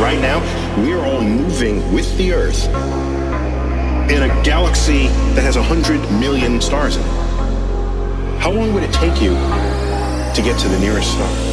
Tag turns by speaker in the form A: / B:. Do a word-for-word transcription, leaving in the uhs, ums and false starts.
A: right now, we are all moving with the Earth in a galaxy that has one hundred million stars in it. How long would it take you to get to the nearest star?